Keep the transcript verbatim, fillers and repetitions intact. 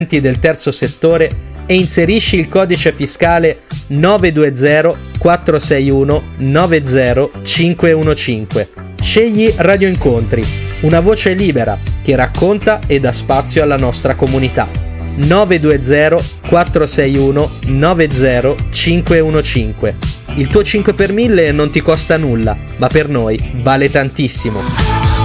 del terzo settore e inserisci il codice fiscale nove due zero quattro sei uno nove zero cinque uno cinque. Scegli Radio Incontri, una voce libera che racconta e dà spazio alla nostra comunità. nove due zero quattro sei uno nove zero cinque uno cinque. Il tuo cinque per mille non ti costa nulla, ma per noi vale tantissimo.